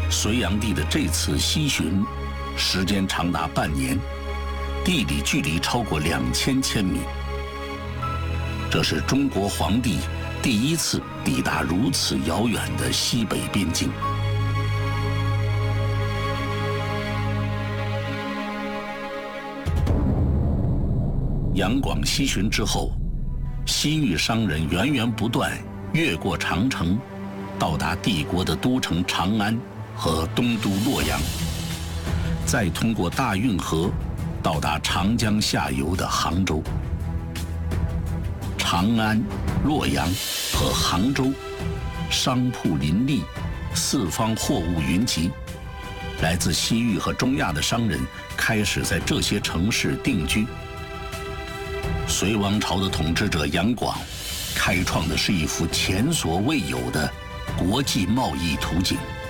隋炀帝的这次西巡，时间长达半年，地理距离超过2000千米。这是中国皇帝第一次抵达如此遥远的西北边境。杨广西巡之后，西域商人源源不断越过长城，到达帝国的都城长安和东都洛阳，再通过大运河到达长江下游的杭州。长安、洛阳和杭州商铺林立，四方货物云集，来自西域和中亚的商人开始在这些城市定居。隋王朝的统治者杨广开创的是一幅前所未有的国际贸易途径。